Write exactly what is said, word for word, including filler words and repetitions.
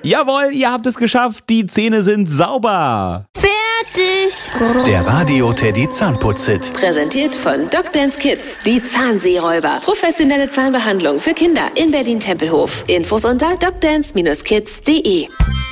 Jawohl, ihr habt es geschafft. Die Zähne sind sauber. Fertig. Der Radio-Teddy Zahnputz-Hit. Präsentiert von DocDance Kids. Die Zahnseeräuber. Professionelle Zahnbehandlung für Kinder in Berlin-Tempelhof. Infos unter docdance Bindestrich kids punkt de.